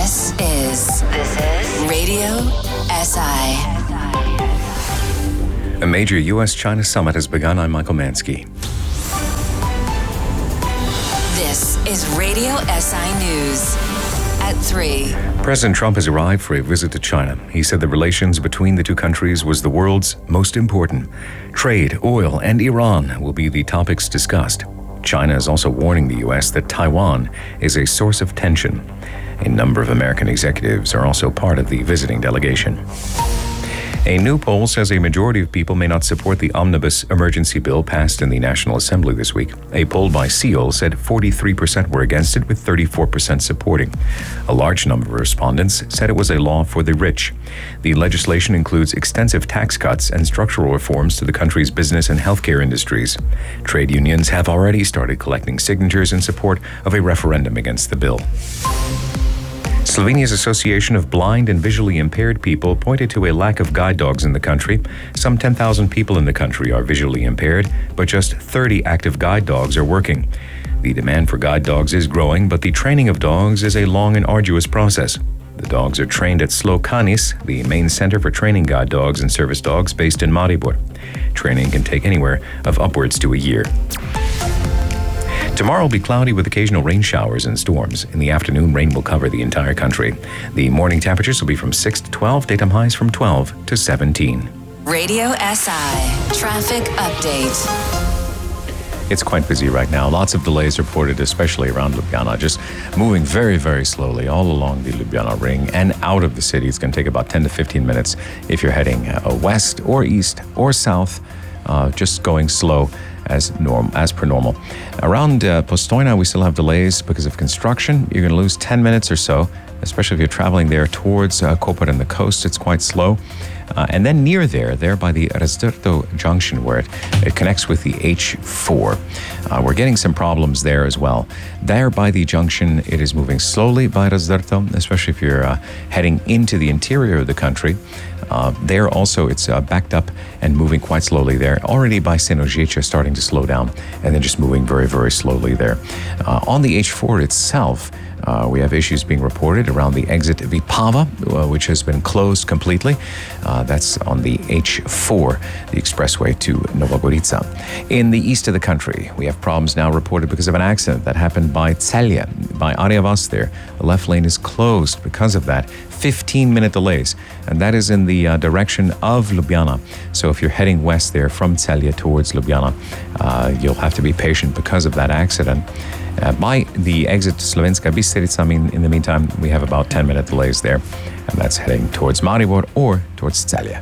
This is Radio SI. A major U.S.-China summit has begun. I'm Michael Mansky. This is Radio SI News at 3. President Trump has arrived for a visit to China. He said the relations between the two countries was the world's most important. Trade, oil, and Iran will be the topics discussed. China is also warning the U.S. that Taiwan is a source of tension. A number of American executives are also part of the visiting delegation. A new poll says a majority of people may not support the omnibus emergency bill passed in the National Assembly this week. A poll by Seoul said 43% were against it, with 34% supporting. A large number of respondents said it was a law for the rich. The legislation includes extensive tax cuts and structural reforms to the country's business and healthcare industries. Trade unions have already started collecting signatures in support of a referendum against the bill. Slovenia's Association of Blind and Visually Impaired People pointed to a lack of guide dogs in the country. Some 10,000 people in the country are visually impaired, but just 30 active guide dogs are working. The demand for guide dogs is growing, but the training of dogs is a long and arduous process. The dogs are trained at Slokanis, the main center for training guide dogs and service dogs based in Maribor. Training can take anywhere of upwards to a year. Tomorrow will be cloudy with occasional rain showers and storms. In the afternoon, rain will cover the entire country. The morning temperatures will be from 6 to 12, daytime highs from 12 to 17. Radio SI Traffic Update. It's quite busy right now. Lots of delays reported, especially around Ljubljana. Just moving very, very slowly all along the Ljubljana ring and out of the city. It's going to take about 10 to 15 minutes if you're heading west or east or south. Just going slow as per normal. Around Postojna, we still have delays because of construction. You're going to lose 10 minutes or so, especially if you're traveling there towards Koper and the coast. It's quite slow. And then near there by the Razdrto junction where it connects with the H4. We're getting some problems there as well. There by the junction, it is moving slowly by Razdrto, especially if you're heading into the interior of the country. There also, it's backed up and moving quite slowly there. Already by Senožeče starting to slow down and then just moving very, very slowly there. On the H4 itself, we have issues being reported around the exit Vipava, which has been closed completely. That's on the H4, the expressway to Nova Gorica. In the east of the country, we have problems now reported because of an accident that happened by Celje, by Arjavas there. The left lane is closed because of that. 15-minute delays, and that is in the direction of Ljubljana. So if you're heading west there from Celje towards Ljubljana, you'll have to be patient because of that accident. By the exit to Slovenska Bistrica, in the meantime, we have about 10-minute delays there, and that's heading towards Maribor or towards Celje.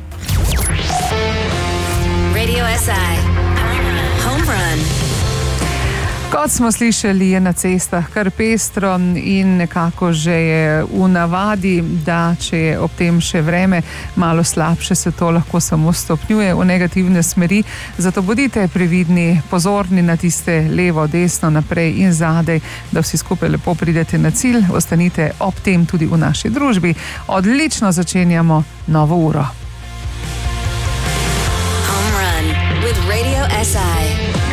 Radio SI Home Run. Kot smo slišali, je na cestah kar pestro in nekako že je v navadi, da če je ob tem še vreme malo slabše, se to lahko samo stopnjuje v negativne smeri. Zato bodite previdni, pozorni na tiste levo, desno, naprej in zadaj, da vsi skupaj lepo pridete na cilj. Ostanite ob tem tudi v naši družbi. Odlično začenjamo novo uro. Home Run with Radio SI.